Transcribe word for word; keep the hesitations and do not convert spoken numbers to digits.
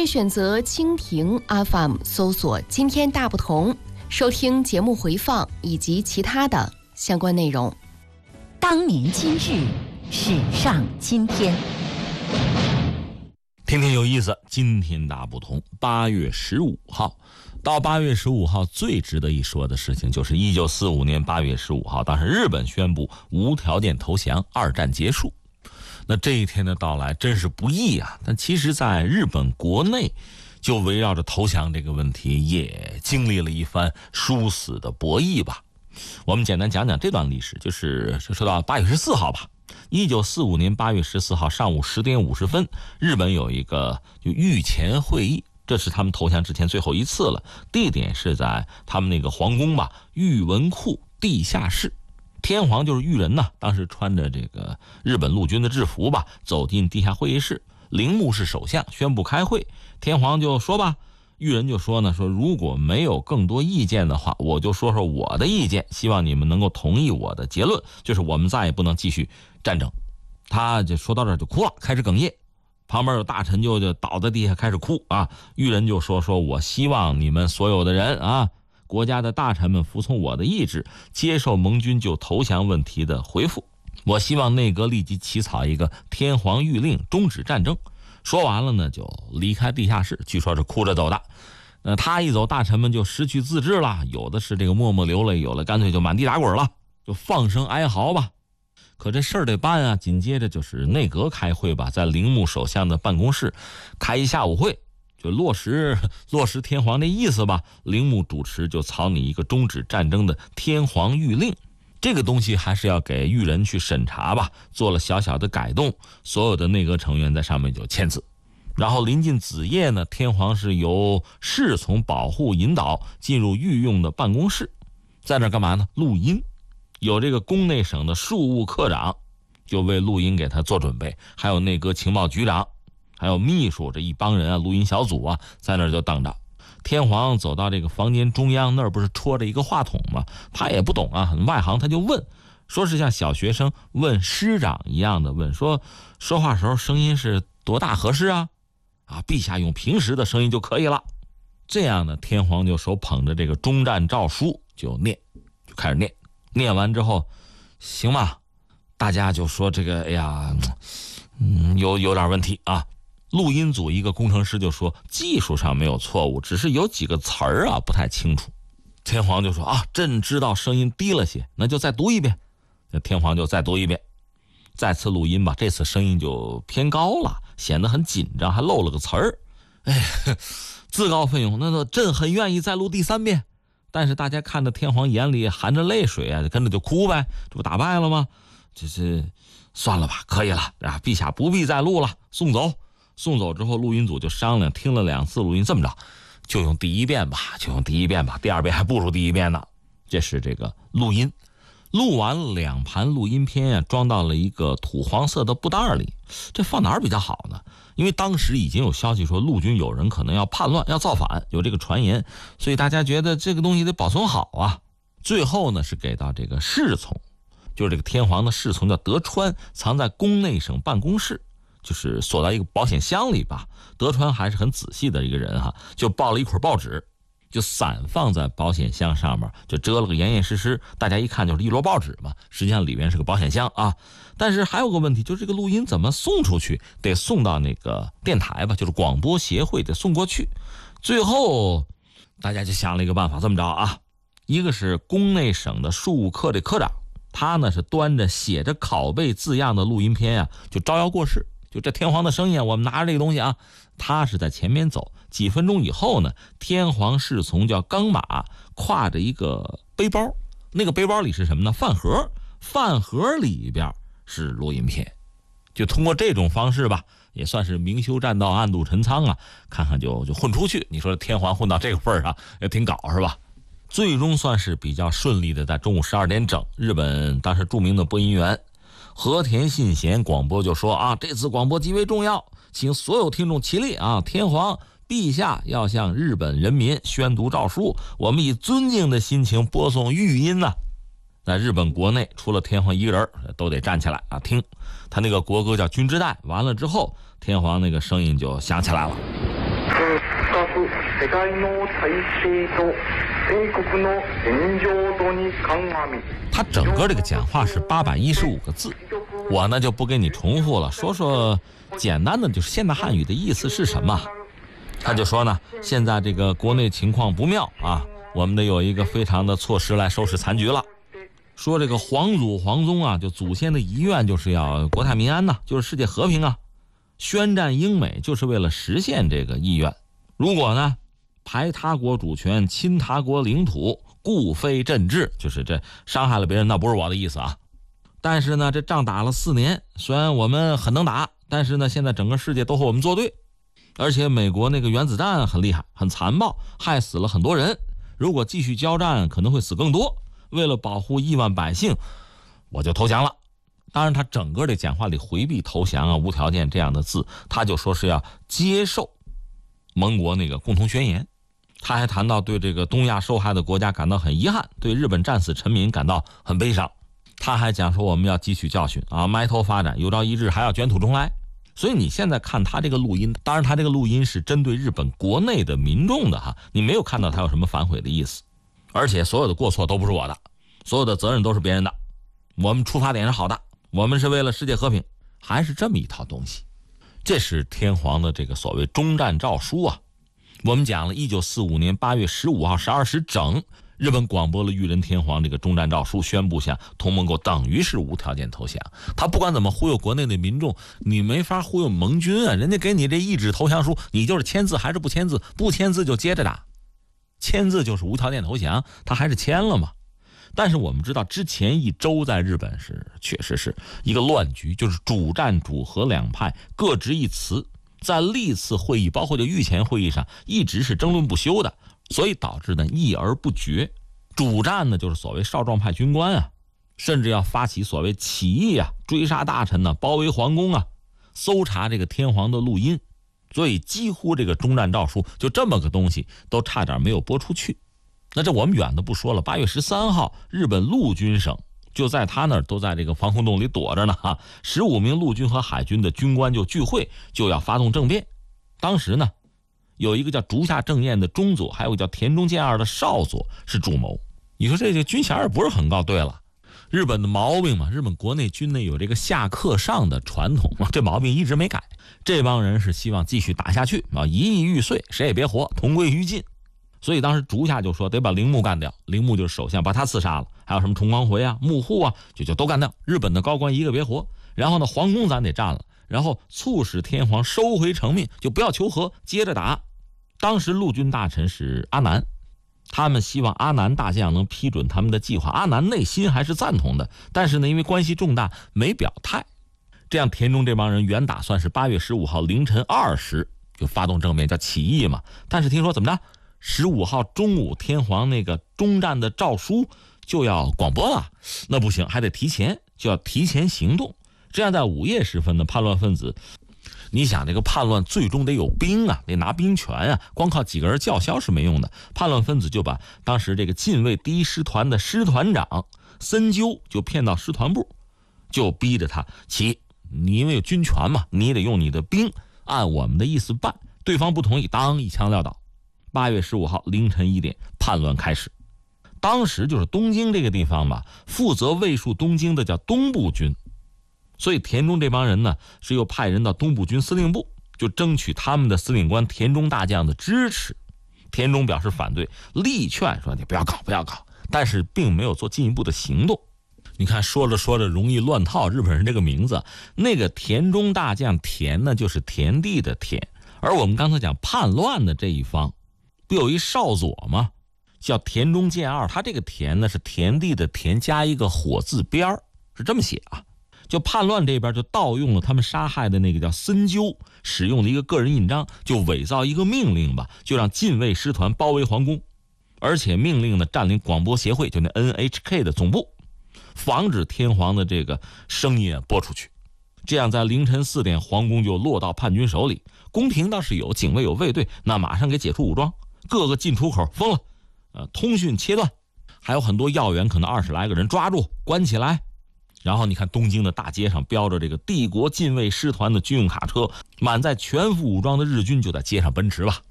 以选择蜻蜓 F M 搜索今天大不同，收听节目回放以及其他的相关内容。 当年今日，史上今天。 天天有意思，今天大不同。八月十五号到八月十五号，最值得一说的事情就是一九四五年八月十五号，当时日本宣布无条件投降，二战结束。那这一天的到来真是不易啊！但其实在日本国内，就围绕着投降这个问题，也经历了一番殊死的博弈吧。我们简单讲讲这段历史，就是说到八月十四号吧。一九四五年八月十四号上午十点五十分，日本有一个就御前会议，这是他们投降之前最后一次了。地点是在他们那个皇宫吧，御文库地下室。天皇就是裕仁呐，当时穿着这个日本陆军的制服吧，走进地下会议室。铃木是首相，宣布开会。天皇就说吧，裕仁就说呢，说如果没有更多意见的话，我就说说我的意见，希望你们能够同意我的结论，就是我们再也不能继续战争。他就说到这儿就哭了，开始哽咽。旁边有大臣就就倒在地下开始哭啊。裕仁就说说我希望你们所有的人啊，国家的大臣们服从我的意志，接受盟军就投降问题的回复。我希望内阁立即起草一个天皇谕令，终止战争。说完了呢，就离开地下室，据说是哭着走的。呃，他一走，大臣们就失去自制了，有的是这个默默流泪，有的干脆就满地打滚了，就放声哀嚎吧。可这事儿得办啊，紧接着就是内阁开会吧，在铃木首相的办公室开一下午会，就落实落实天皇的意思吧。铃木主持就草拟一个终止战争的天皇谕令，这个东西还是要给裕仁去审查吧，做了小小的改动，所有的内阁成员在上面就签字。然后临近子夜呢，天皇是由侍从保护引导进入御用的办公室，在那干嘛呢？录音。有这个宫内省的庶务科长就为录音给他做准备，还有内阁情报局长，还有秘书，这一帮人啊，录音小组啊，在那儿就等着。天皇走到这个房间中央，那儿不是戳着一个话筒吗？他也不懂啊，很外行，他就问，说是像小学生问师长一样的问，说说话时候声音是多大合适啊？啊，陛下用平时的声音就可以了。这样呢，天皇就手捧着这个终战诏书就念，就开始念。念完之后，行吧，大家就说这个，哎呀，嗯，有有点问题啊。录音组一个工程师就说，技术上没有错误，只是有几个词儿啊不太清楚。天皇就说啊，朕知道声音低了些，那就再读一遍。那天皇就再读一遍，再次录音吧，这次声音就偏高了，显得很紧张，还漏了个词儿。哎，自告奋勇，那个朕很愿意再录第三遍。但是大家看着天皇眼里含着泪水啊，就跟着就哭呗，这不打败了吗？就是算了吧，可以了啊，陛下不必再录了，送走。送走之后，录音组就商量，听了两次录音，这么着，就用第一遍吧，就用第一遍吧，第二遍还不如第一遍呢。这是这个录音，录完两盘录音片啊，装到了一个土黄色的布袋里。这放哪儿比较好呢？因为当时已经有消息说陆军有人可能要叛乱要造反，有这个传言，所以大家觉得这个东西得保存好啊。最后呢是给到这个侍从，就是这个天皇的侍从叫德川，藏在宫内省办公室，就是锁到一个保险箱里吧。德川还是很仔细的一个人哈，就抱了一捆报纸，就散放在保险箱上面，就遮了个严严实实，大家一看就是一摞报纸嘛，实际上里面是个保险箱啊。但是还有个问题，就是这个录音怎么送出去，得送到那个电台吧，就是广播协会得送过去。最后大家就想了一个办法，这么着啊，一个是宫内省的庶务科的科长，他呢是端着写着拷贝字样的录音片啊，就招摇过市，就这天皇的声音，我们拿着这个东西啊，他是在前面走。几分钟以后呢，天皇侍从叫钢马，挎着一个背包，那个背包里是什么呢？饭盒，饭盒里边是录音片。就通过这种方式吧，也算是明修栈道，暗度陈仓啊，看看就就混出去。你说天皇混到这个份儿上，也挺搞是吧？最终算是比较顺利的，在中午十二点整，日本当时著名的播音员和田信贤广播就说啊，这次广播极为重要，请所有听众起立啊！天皇陛下要向日本人民宣读诏书，我们以尊敬的心情播送御音呐、啊。在日本国内，除了天皇一个人，都得站起来啊听。他那个国歌叫《君之代》，完了之后，天皇那个声音就响起来了。 世界の体制と米国の現状度に鑑み。 他整个这个讲话是八百一十五个字，我呢就不给你重复了，说说简单的，就是现代汉语的意思是什么。他就说呢，现在这个国内情况不妙啊，我们得有一个非常的措施来收拾残局了。说这个皇祖皇宗啊，就祖先的遗愿就是要国泰民安呐、啊，就是世界和平啊。宣战英美就是为了实现这个意愿。如果呢排他国主权、侵他国领土，故非朕治，就是这伤害了别人，那不是我的意思啊。但是呢，这仗打了四年，虽然我们很能打，但是呢，现在整个世界都和我们作对，而且美国那个原子弹很厉害、很残暴，害死了很多人。如果继续交战，可能会死更多。为了保护亿万百姓，我就投降了。当然，他整个的讲话里回避投降啊、无条件这样的字，他就说是要接受盟国那个共同宣言。他还谈到对这个东亚受害的国家感到很遗憾，对日本战死臣民感到很悲伤。他还讲说我们要汲取教训啊，埋头发展，有朝一日还要卷土重来。所以你现在看他这个录音，当然他这个录音是针对日本国内的民众的哈，你没有看到他有什么反悔的意思。而且所有的过错都不是我的，所有的责任都是别人的，我们出发点是好的，我们是为了世界和平，还是这么一套东西。这是天皇的这个所谓终战诏书啊。我们讲了一九四五年八月十五号十二时整，日本广播了裕仁天皇这个终战诏书，宣布向同盟国等于是无条件投降。他不管怎么忽悠国内的民众，你没法忽悠盟军啊，人家给你这一纸投降书，你就是签字还是不签字，不签字就接着打，签字就是无条件投降，他还是签了嘛。但是我们知道之前一周在日本是确实是一个乱局，就是主战主和两派各执一词，在历次会议包括这御前会议上一直是争论不休的，所以导致呢议而不决。主战呢就是所谓少壮派军官啊，甚至要发起所谓起义啊，追杀大臣呢，包围皇宫啊，搜查这个天皇的录音，所以几乎这个终战诏书就这么个东西都差点没有播出去。那这我们远的不说了，八月十三号日本陆军省就在他那儿都在这个防空洞里躲着呢哈，十五名陆军和海军的军官就聚会，就要发动政变。当时呢有一个叫竹下正彦的中佐，还有个叫田中健二的少佐是主谋。你说这个军衔也不是很高。对了，日本的毛病嘛，日本国内军内有这个下克上的传统，这毛病一直没改。这帮人是希望继续打下去啊，一意欲遂，谁也别活，同归于尽。所以当时竹下就说得把铃木干掉，铃木就是首相，把他刺杀了，还有什么重光回啊、幕户啊，就就都干掉，日本的高官一个别活。然后呢，皇宫咱得占了，然后促使天皇收回成命，就不要求和，接着打。当时陆军大臣是阿南，他们希望阿南大将能批准他们的计划，阿南内心还是赞同的，但是呢，因为关系重大，没表态。这样田中这帮人原打算是八月十五号凌晨二时就发动政变，叫起义嘛。但是听说怎么着？十五号中午，天皇那个终战的诏书就要广播了，那不行，还得提前，就要提前行动。这样在午夜时分的叛乱分子，你想这个叛乱最终得有兵啊，得拿兵权啊，光靠几个人叫嚣是没用的。叛乱分子就把当时这个近卫第一师团的师团长森鸠就骗到师团部，就逼着他起，你因为有军权嘛，你也得用你的兵按我们的意思办。对方不同意，当一枪撂倒。八月十五号凌晨一点，叛乱开始。当时就是东京这个地方吧，负责卫戍东京的叫东部军，所以田中这帮人呢是又派人到东部军司令部，就争取他们的司令官田中大将的支持。田中表示反对，力劝说你不要搞不要搞，但是并没有做进一步的行动。你看说着说着容易乱套日本人这个名字，那个田中大将田呢就是田地的田，而我们刚才讲叛乱的这一方不有一少佐吗？叫田中健二，他这个田呢是田地的田加一个火字边是这么写啊。就叛乱这边就盗用了他们杀害的那个叫森鸠使用的一个个人印章，就伪造一个命令吧，就让近卫师团包围皇宫，而且命令呢占领广播协会，就那 N H K 的总部，防止天皇的这个声音播出去。这样在凌晨四点，皇宫就落到叛军手里。宫廷倒是有警卫有卫队，那马上给解除武装，各个进出口封了，呃，通讯切断，还有很多要员可能二十来个人抓住关起来。然后你看东京的大街上标着这个帝国近卫师团的军用卡车，满载全副武装的日军就在街上奔驰吧。